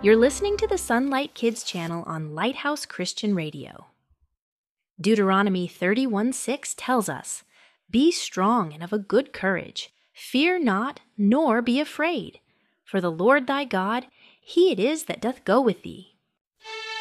You're listening to the Sunlight Kids channel on Lighthouse Christian Radio. Deuteronomy 31:6 tells us, "Be strong and of a good courage. Fear not, nor be afraid. For the Lord thy God, he it is that doth go with thee.